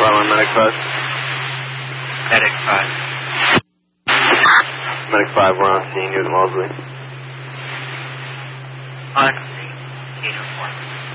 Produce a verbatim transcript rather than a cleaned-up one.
Frontline Medic five. Medic five. Medic five, we're on scene near the Mosley. On scene, uniform.